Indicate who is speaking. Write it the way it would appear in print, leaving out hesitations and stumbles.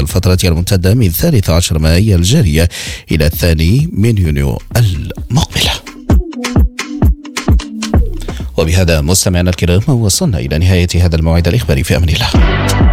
Speaker 1: الفترة الممتدة من 13 مايو الجارية إلى 2 من يونيو المقبلة. وبهذا مستمعينا الكرام وصلنا إلى نهاية هذا الموعد الإخباري، في أمان الله.